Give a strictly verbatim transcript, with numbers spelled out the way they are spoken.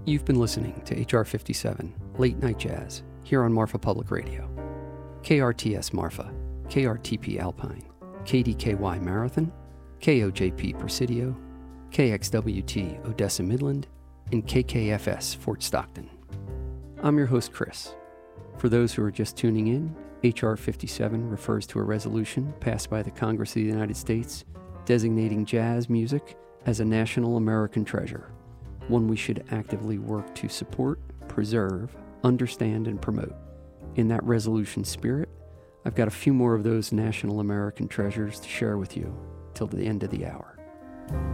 You've been listening to H R fifty-seven, Late Night Jazz, here on Marfa Public Radio. K R T S Marfa, K R T P Alpine, K D K Y Marathon, K O J P Presidio, K X W T Odessa Midland, and K K F S Fort Stockton. I'm your host, Chris. For those who are just tuning in, H R fifty-seven refers to a resolution passed by the Congress of the United States designating jazz music as a national American treasure, one we should actively work to support, preserve, understand, and promote. In that resolution spirit, I've got a few more of those national American treasures to share with you till the end of the hour.